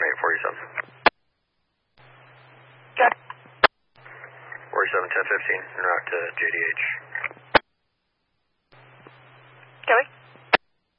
847. Check. 47 1015, en route to JDH.